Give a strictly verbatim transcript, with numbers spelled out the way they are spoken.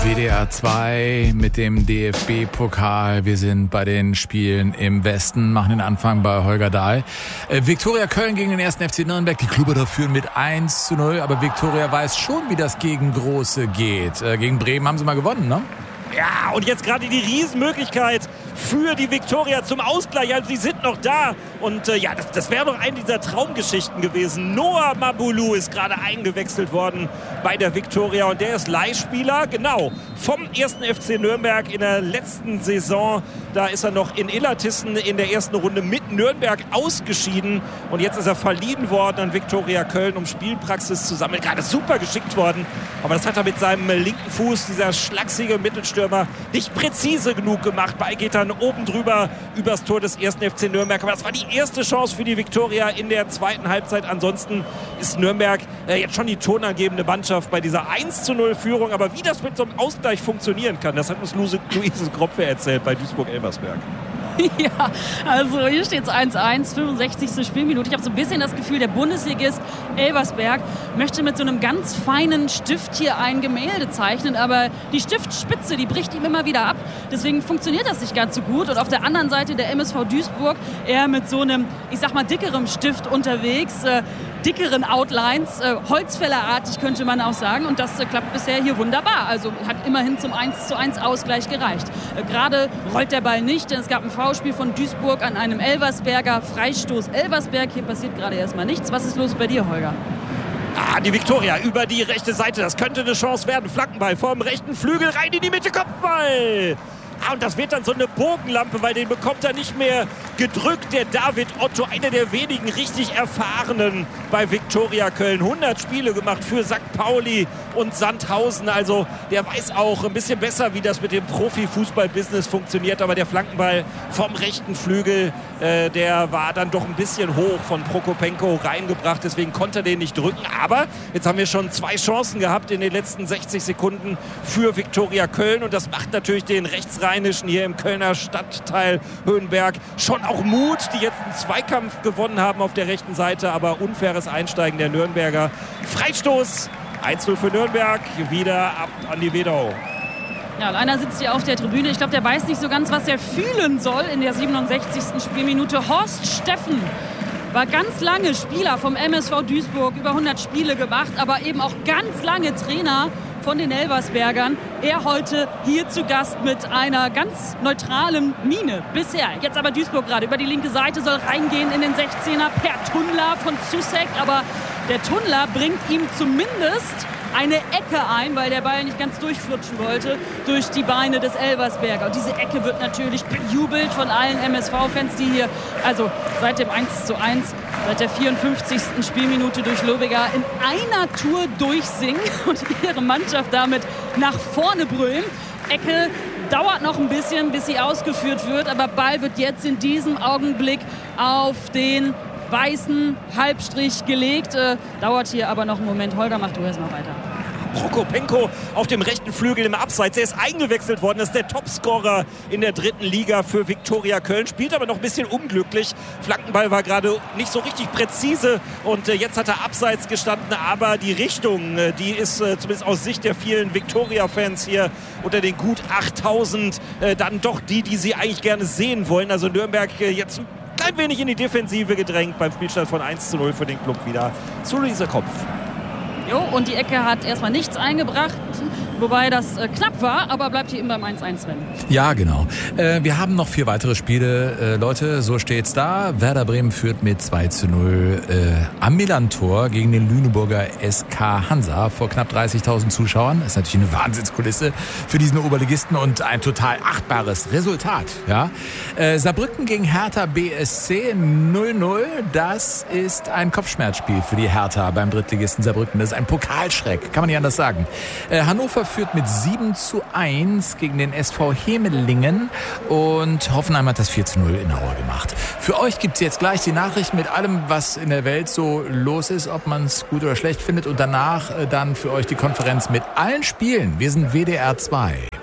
W D R zwei mit dem D F B-Pokal. Wir sind bei den Spielen im Westen, machen den Anfang bei Holger Dahl. Äh, Viktoria Köln gegen den ersten F C Nürnberg. Die Klubberer führen mit eins zu null, aber Viktoria weiß schon, wie das gegen Große geht. Äh, gegen Bremen haben sie mal gewonnen, ne? Ja, und jetzt gerade die Riesenmöglichkeit für die Viktoria zum Ausgleich. Also sie sind noch da. Und äh, ja, das, das wäre doch eine dieser Traumgeschichten gewesen. Noah Mabulu ist gerade eingewechselt worden bei der Viktoria. Und der ist Leihspieler, genau, vom ersten F C Nürnberg in der letzten Saison. Da ist er noch in Illertissen in der ersten Runde mit Nürnberg ausgeschieden. Und jetzt ist er verliehen worden an Viktoria Köln, um Spielpraxis zu sammeln. Gerade super geschickt worden. Aber das hat er mit seinem linken Fuß, dieser schlachsige Mittelstürmer, nicht präzise genug gemacht. Ball geht dann oben drüber übers Tor des ersten F C Nürnberg. Aber das war die erste Chance für die Viktoria in der zweiten Halbzeit. Ansonsten ist Nürnberg äh, jetzt schon die tonangebende Mannschaft bei dieser eins zu null Führung. Aber wie das mit so einem Ausgleich funktionieren kann, das hat uns Luise, Luise Kropfe erzählt bei Duisburg-Elversberg. Ja, also hier steht es eins eins, fünfundsechzigste Spielminute. Ich habe so ein bisschen das Gefühl, der Bundesligist Elversberg möchte mit so einem ganz feinen Stift hier ein Gemälde zeichnen, aber die Stiftspitze, die bricht ihm immer wieder ab. Deswegen funktioniert das nicht ganz so gut. Und auf der anderen Seite der M S V Duisburg eher mit so einem, ich sag mal, dickerem Stift unterwegs, äh, dickeren Outlines, äh, Holzfällerartig könnte man auch sagen. Und das äh, klappt bisher hier wunderbar. Also hat immerhin zum eins zu eins Ausgleich gereicht. Äh, Gerade rollt der Ball nicht, denn es gab ein Foulspiel von Duisburg an einem Elversberger. Freistoß Elversberg. Hier passiert gerade erstmal nichts. Was ist los bei dir, Holger? Ah, die Viktoria über die rechte Seite. Das könnte eine Chance werden. Flankenball vom rechten Flügel rein in die Mitte. Kopfball! Ah, und das wird dann so eine Bogenlampe, weil den bekommt er nicht mehr gedrückt. Der David Otto, einer der wenigen richtig Erfahrenen bei Viktoria Köln. hundert Spiele gemacht für Sankt Pauli und Sandhausen. Also der weiß auch ein bisschen besser, wie das mit dem Profifußball-Business funktioniert. Aber der Flankenball vom rechten Flügel, äh, der war dann doch ein bisschen hoch von Prokopenko reingebracht. Deswegen konnte er den nicht drücken. Aber jetzt haben wir schon zwei Chancen gehabt in den letzten sechzig Sekunden für Viktoria Köln. Und das macht natürlich den Rechtsrheinischen hier im Kölner Stadtteil Höhenberg schon auch Mut, die jetzt einen Zweikampf gewonnen haben auf der rechten Seite. Aber unfaires Einsteigen der Nürnberger. Freistoß, eins zu null für Nürnberg, wieder ab an die Wedau. Ja, und einer sitzt hier auf der Tribüne. Ich glaube, der weiß nicht so ganz, was er fühlen soll in der siebenundsechzigsten Spielminute. Horst Steffen war ganz lange Spieler vom M S V Duisburg, über hundert Spiele gemacht, aber eben auch ganz lange Trainer von den Elversbergern. Er heute hier zu Gast mit einer ganz neutralen Miene bisher. Jetzt aber Duisburg gerade über die linke Seite, soll reingehen in den sechzehner per Tunnler von Zusek, aber der Tunnler bringt ihm zumindest eine Ecke ein, weil der Ball nicht ganz durchflutschen wollte durch die Beine des Elversberger. Und diese Ecke wird natürlich bejubelt von allen M S V-Fans, die hier also seit dem eins zu eins, seit der vierundfünfzigsten Spielminute durch Lobega in einer Tour durchsingen und ihre Mannschaft damit nach vorne brüllen. Ecke dauert noch ein bisschen, bis sie ausgeführt wird, aber Ball wird jetzt in diesem Augenblick auf den weißen Halbstrich gelegt. Äh, dauert hier aber noch einen Moment. Holger, mach du erstmal weiter. Prokopenko auf dem rechten Flügel im Abseits. Er ist eingewechselt worden. Das ist der Topscorer in der dritten Liga für Viktoria Köln. Spielt aber noch ein bisschen unglücklich. Flankenball war gerade nicht so richtig präzise. Und äh, jetzt hat er abseits gestanden. Aber die Richtung, äh, die ist äh, zumindest aus Sicht der vielen Viktoria-Fans hier unter den gut achttausend äh, dann doch die, die sie eigentlich gerne sehen wollen. Also Nürnberg äh, jetzt ein klein wenig in die Defensive gedrängt beim Spielstand von eins zu null für den Club wieder. Zu Luise Kopf. Jo, und die Ecke hat erstmal nichts eingebracht, wobei das äh, knapp war, aber bleibt hier eben beim eins eins, Sven. Ja, genau. Äh, wir haben noch vier weitere Spiele. Äh, Leute, so steht's da. Werder Bremen führt mit zwei zu null äh, am Millantor gegen den Lüneburger S K Hansa vor knapp dreißigtausend Zuschauern. Das ist natürlich eine Wahnsinnskulisse für diesen Oberligisten und ein total achtbares Resultat. Ja? Äh, Saarbrücken gegen Hertha B S C null null. Das ist ein Kopfschmerzspiel für die Hertha beim Drittligisten Saarbrücken. Das ist ein Pokalschreck, kann man nicht anders sagen. Äh, Hannover führt mit sieben zu eins gegen den S V Hemelingen und Hoffenheim hat das vier zu null in Aue gemacht. Für euch gibt's jetzt gleich die Nachrichten mit allem, was in der Welt so los ist, ob man es gut oder schlecht findet und danach äh, dann für euch die Konferenz mit allen Spielen. Wir sind W D R zwei.